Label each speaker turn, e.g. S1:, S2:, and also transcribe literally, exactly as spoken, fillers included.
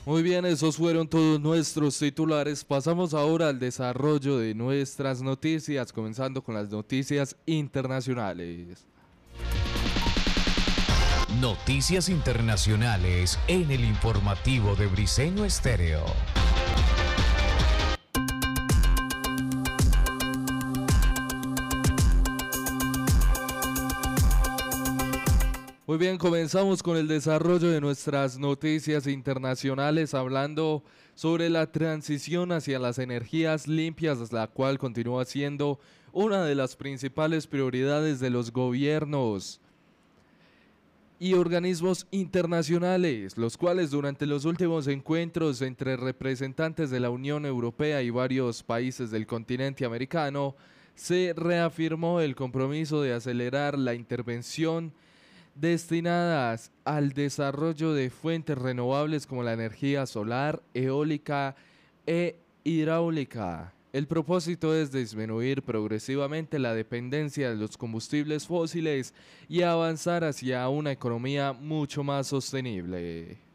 S1: Muy bien, esos fueron todos nuestros titulares. Pasamos ahora al desarrollo de nuestras noticias, comenzando con las noticias internacionales.
S2: Noticias internacionales en el informativo de Briseño Estéreo.
S1: Muy bien, comenzamos con el desarrollo de nuestras noticias internacionales hablando sobre la transición hacia las energías limpias, la cual continúa siendo una de las principales prioridades de los gobiernos y organismos internacionales, los cuales durante los últimos encuentros entre representantes de la Unión Europea y varios países del continente americano, se reafirmó el compromiso de acelerar la intervención destinadas al desarrollo de fuentes renovables como la energía solar, eólica e hidráulica. El propósito es disminuir progresivamente la dependencia de los combustibles fósiles y avanzar hacia una economía mucho más sostenible.